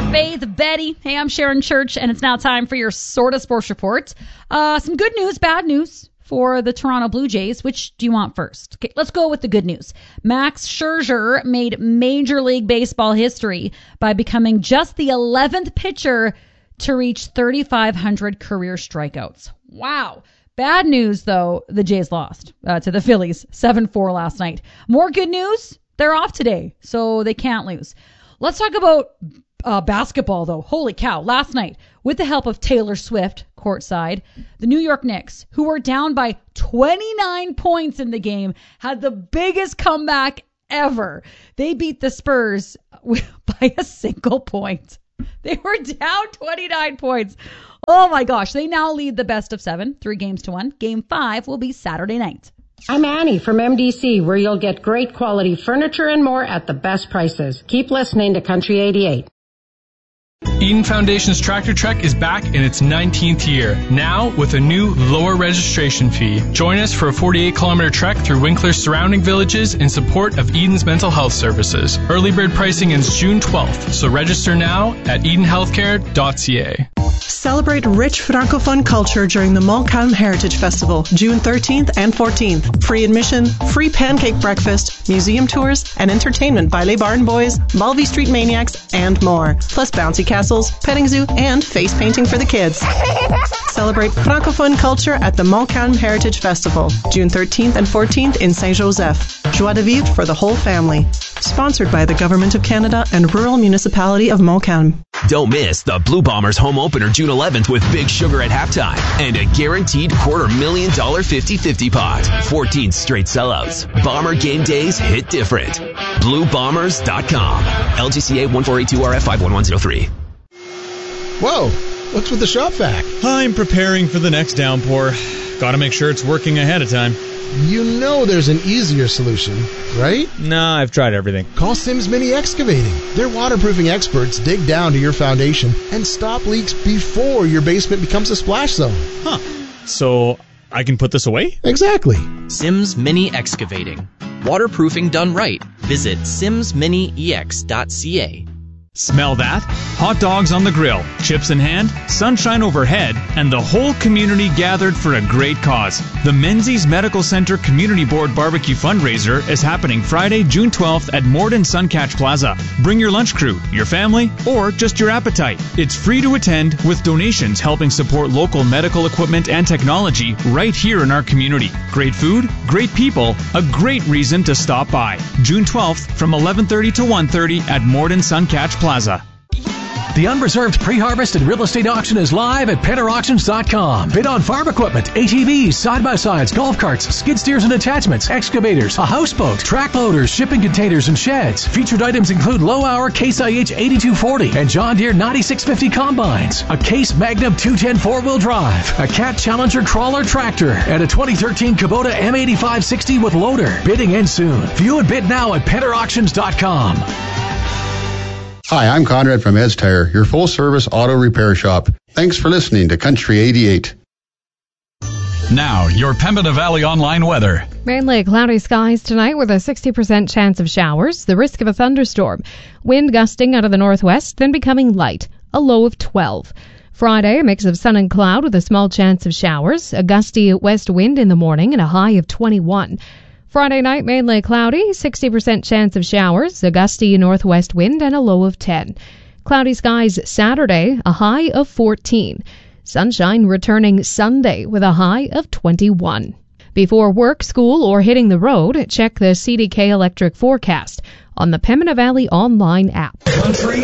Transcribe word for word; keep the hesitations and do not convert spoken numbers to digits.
Faith, Betty. Hey, I'm Sharon Church, and it's now time for your Sort of Sports Report. Uh, some good news, bad news for the Toronto Blue Jays. Which do you want first? Okay, let's go with the good news. Max Scherzer made Major League Baseball history by becoming just the eleventh pitcher to reach thirty-five hundred career strikeouts. Wow. Bad news, though, the Jays lost uh, to the Phillies seven four last night. More good news, they're off today, so they can't lose. Let's talk about uh, basketball, though. Holy cow. Last night, with the help of Taylor Swift, courtside, the New York Knicks, who were down by twenty-nine points in the game, had the biggest comeback ever. They beat the Spurs by a single point. They were down twenty-nine points. Oh my gosh. They now lead the best of seven, three games to one. Game five will be Saturday night. I'm Annie from M D C, where you'll get great quality furniture and more at the best prices. Keep listening to Country eighty-eight. Eden Foundation's Tractor Trek is back in its nineteenth year, now with a new lower registration fee. Join us for a forty-eight kilometer trek through Winkler's surrounding villages in support of Eden's mental health services. Early bird pricing ends June twelfth, so register now at eden healthcare dot c a. Celebrate rich Francophone culture during the Montcalm Heritage Festival, June thirteenth and fourteenth. Free admission, free pancake breakfast, museum tours, and entertainment by Les Barn Boys, Mulvey Street Maniacs, and more. Plus bouncy castles, petting zoo, and face painting for the kids. Celebrate Francophone culture at the Montcalm Heritage Festival, June thirteenth and fourteenth in Saint-Joseph. Joie de vivre for the whole family. Sponsored by the Government of Canada and Rural Municipality of Montcalm. Don't miss the Blue Bombers home opener June eleventh with Big Sugar at halftime and a guaranteed quarter million dollar fifty-fifty pot. fourteen straight sellouts. Bomber game days hit different. blue bombers dot com. L G C A one four eight two R F five one one zero three. Whoa, what's with the shop vac? I'm preparing for the next downpour. Gotta make sure it's working ahead of time. You know there's an easier solution, right? Nah, I've tried everything. Call Sims Mini Excavating. Their waterproofing experts dig down to your foundation and stop leaks before your basement becomes a splash zone. Huh. So I can put this away? Exactly. Sims Mini Excavating. Waterproofing done right. Visit sims mini e x dot c a. Smell that? Hot dogs on the grill, chips in hand, sunshine overhead, and the whole community gathered for a great cause. The Menzies Medical Center Community Board Barbecue Fundraiser is happening Friday, June twelfth at Morden Suncatch Plaza. Bring your lunch crew, your family, or just your appetite. It's free to attend with donations helping support local medical equipment and technology right here in our community. Great food, great people, a great reason to stop by. June twelfth from eleven thirty to one thirty at Morden Suncatch Plaza. The unreserved pre-harvest and real estate auction is live at penner auctions dot com. Bid on farm equipment, A T Vs, side-by-sides, golf carts, skid steers and attachments, excavators, a houseboat, track loaders, shipping containers, and sheds. Featured items include low-hour Case I H eighty-two forty and John Deere ninety-six fifty combines, a Case Magnum two ten four-wheel drive, a Cat Challenger crawler tractor, and a twenty thirteen Kubota M eighty-five sixty with loader. Bidding ends soon. View and bid now at penner auctions dot com. Hi, I'm Conrad from Ed's Tire, your full-service auto repair shop. Thanks for listening to Country eighty-eight. Now, your Pembina Valley online weather. Mainly cloudy skies tonight with a sixty percent chance of showers, the risk of a thunderstorm. Wind gusting out of the northwest, then becoming light, a low of twelve. Friday, a mix of sun and cloud with a small chance of showers, a gusty west wind in the morning and a high of twenty-one. Friday night, mainly cloudy, sixty percent chance of showers, a gusty northwest wind, and a low of ten. Cloudy skies Saturday, a high of fourteen. Sunshine returning Sunday with a high of twenty-one. Before work, school, or hitting the road, check the C D K Electric forecast on the Pembina Valley online app. Country